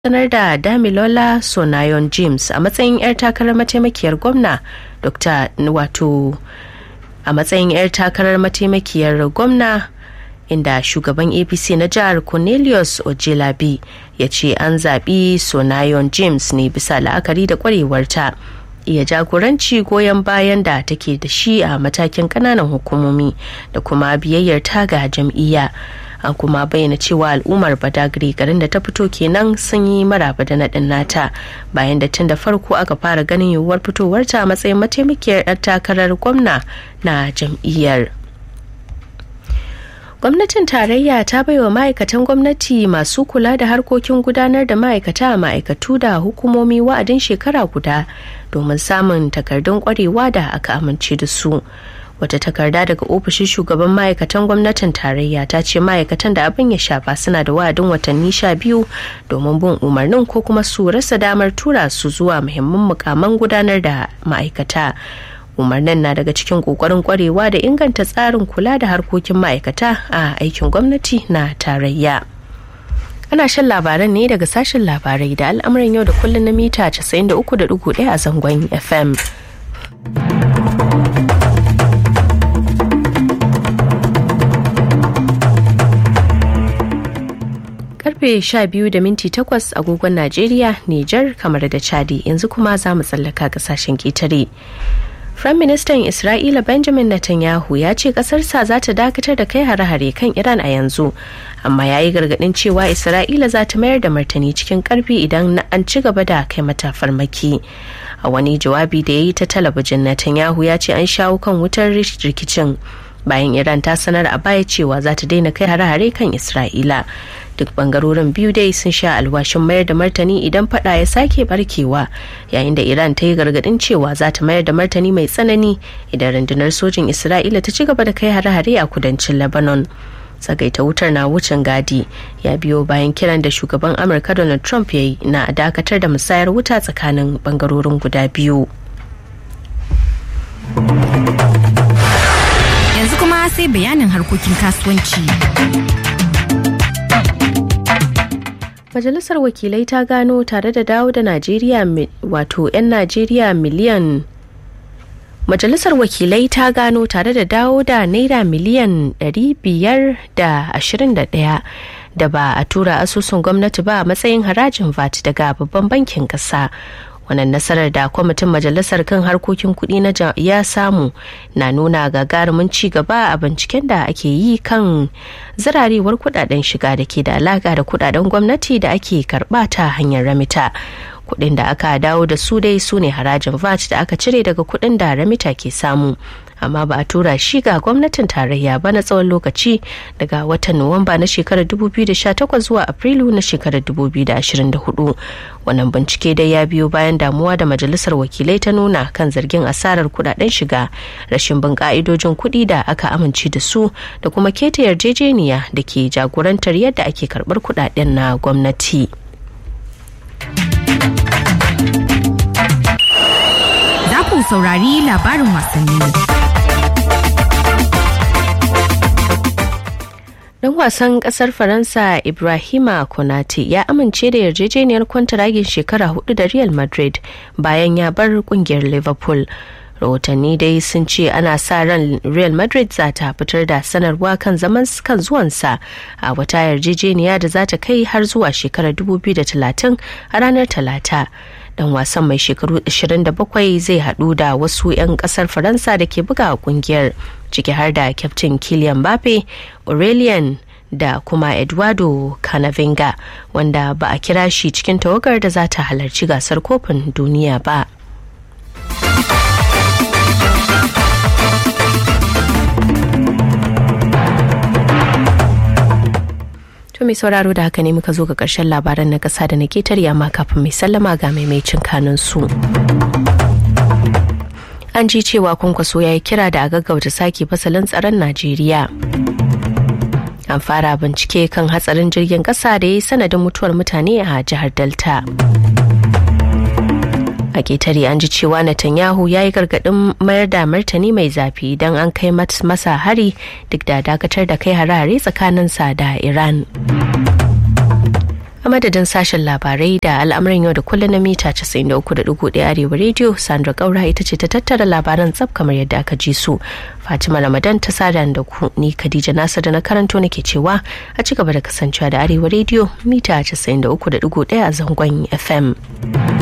sanar da Damilola Sonayon James a matsayin 'yar takarar mataimakiyar gwamna a matsayin 'yar takarar mataimakiyar gwamna, inda shugaban APC na jihar Cornelius Ojelabi ya ce an zaɓi Sonayon James ne bisa la'akari da ƙwarewarta, iya jagoranci, goyon bayan da take da shi a matakin ƙananan hukumomi da kuma biyayyar ta ga jam'iyya. An kuma bayyana cewa al'ummar Badagry, garin da ta fito kenan, sun yi maraba da naɗin nata bayan da tun da farko aka fara ganin yiwuwar fitowarta a matsayin mataimakiyar 'yar takarar gwamna na jam'iyyar. Gwamnatin tarayya ta baiwa ma'aikatan gwamnati masu kula da harkokin gudanar da ma'aikata a ma'aikatu da hukumomi wa'adin shekara guda domin samun takardun kwarewa da aka amince da su. Wata takarda daga ofishin shugaban ma'aikatan gwamnatin tarayya ta ce ma'aikatan da abin ya shafa suna da wa'adin watanni 12 domin bin umarnin ko kuma su rasa damar tura su zuwa muhimman mukaman gudanar da ma'aikata. Umarnin na daga cikin kokarin kwarewa da inganta tsarin kula da harkokin ma'aikata a aikin gwamnati na tarayya. Ana shan labaran ne daga sashen labarai da al'amuran yau da kullum na mita 93.1 a zangon FM. Karfe 12:08 agogon Najeriya, Nijar, kamar da Chadi. Yanzu kuma za mu tsallaka kasashen ƙetare. Firaministan Isra'ila Benjamin Netanyahu ya ce kasarsa za ta dakatar da kai hare-hare kan Iran a yanzu, amma ya yi gargaɗin cewa Isra'ila za ta mayar da martani cikin ƙarfi idan an ci gaba da kai mata farmaki. A wani jawabi da ya yi ta talabijin, Netanyahu ya ce an shawo kan wutar rikicin bayan Iran ta sanar a baya cewa za ta daina kai hare-hare kan Isra'ila. Duk bangarorin biyu dai sun sha alwashin mayar da martani idan fada ya sake barkewa, yayin da Iran ta yi gargadin cewa za ta mayar da martani mai tsanani idan rundunar sojin Isra'ila ta ci gaba da kai hare-hare a kudancin Lebanon. Tsagaita wutar na wucin gadi ya biyo bayan kiran da shugaban Amurka Donald Trump ya yi na dakatar da musayar wuta tsakanin bangarorin guda biyu. Yanzu kuma sai bayanin harkokin kasuwanci. Majalisar Wakilai ta gano tare da dawo da Najeriya 'yan Najeriya miliyan Majalisar Wakilai ta gano tare da dawo da naira miliyan 521 da ba a tura asusun gwamnati ba a matsayin harajin VAT daga babban bankin ƙasa. Wannan nasarar da kwamitin majalisar kan harkokin kuɗi na ya samu na nuna gagarumin ci gaba a binciken da ake yi kan zirarewar kudaden shiga da ke da alaka da kudaden gwamnati da ake karba ta hanyar ramita. Kuɗin da aka dawo da su dai su ne harajin VAT da aka cire daga kuɗin da ramita ke samu, amma ba a tura shi ga gwamnatin tarayya ba na tsawon lokaci daga watan Nuwamba na shekarar 2018 zuwa Afrilu na shekarar 2024. Wannan bincike dai ya biyo bayan damuwa da Majalisar Wakilai ta nuna kan zargin asarar kudaden shiga, rashin bin ka'idojin kuɗi da aka amince da su da kuma keta yarjejeniya da ke jagorantar yadda ake karɓar kudaden na gwamnati. Za ku saurari labarin wasanni. Dan wasan kasar Faransa Ibrahima Konate ya amince da yarjejeniyar kwantaragin shekara 4 da Real Madrid bayan ya bar kungiyar Liverpool. Rahotanni dai sun ce ana sa ran Real Madrid za ta fitar da sanarwa kan zuwansa a wata yarjejeniya da za ta kai har zuwa shekarar 2030 a ranar Talata. Dan wasan mai shekaru 27 zai hadu da wasu 'yan kasar Faransa da ke buga a kungiyar, ciki har da kyaftin Kylian Mbappe, Aurelien da kuma Eduardo Camavinga, wanda ba a kira shi cikin tawagar da za ta halarci gasar kofin duniya ba. To mai sauraro da haka ne muka zo ga ƙarshen labaran na ƙasa da na ketare, amma kafin mai sallama ga maimacin kanun su. An ji cewa Kwankwaso ya yi kira da a gaggauta sake fasalin tsaron Najeriya. An fara bincike kan hatsarin jirgin ƙasa da ya yi sanadin mutuwar mutane a jihar Delta. A ƙetare an ji cewa Netanyahu ya yi gargaɗin mayar da martani mai zafi don an kai masa hari duk da dakatar da kai harare tsakaninsa da Iran. A madadin sashen labarai da al'amuran yau da kullum na mita 93.1 Arewa Radio, Sandra Kaura ita ce ta tattara labaran tsaf kamar yadda aka ji su. Fatima Ramadan ta sada da ku, ni Khadija Nasir da na karanto nake cewa a ci gaba da kasancewa da Arewa Radio mita 93.1 a zangon FM.